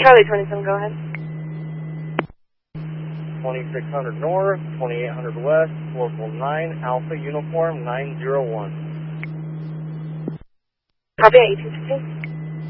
Charlie 27, go ahead. 2600 north, 2800 west, 449, Alpha Uniform 901. Copy at 1815.